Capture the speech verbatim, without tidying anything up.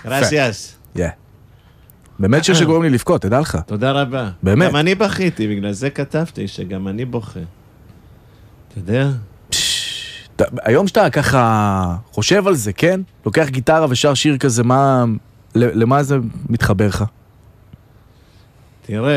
גרסיאס. באמת שיר שגורם לי לבכות, תדע לך. תודה רבה. באמת. גם אני בכיתי, בגלל זה כתבתי שגם אני בוכה. אתה יודע? היום שאתה ככה חושב על זה, כן? לוקח גיטרה ושר שיר כזה, מה... למה זה מתחבר לך? תראה.